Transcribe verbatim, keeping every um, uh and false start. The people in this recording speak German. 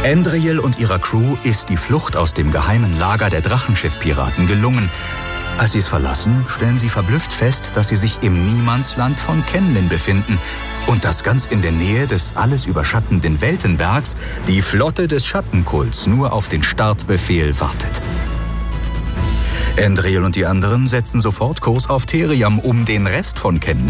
Andriel und ihrer Crew ist die Flucht aus dem geheimen Lager der Drachenschiffpiraten gelungen. Als sie es verlassen, stellen sie verblüfft fest, dass sie sich im Niemandsland von Kenlin befinden und dass ganz in der Nähe des alles überschattenden Weltenbergs die Flotte des Schattenkults nur auf den Startbefehl wartet. Andriel und die anderen setzen sofort Kurs auf Theriam, um den Rest von Kenlin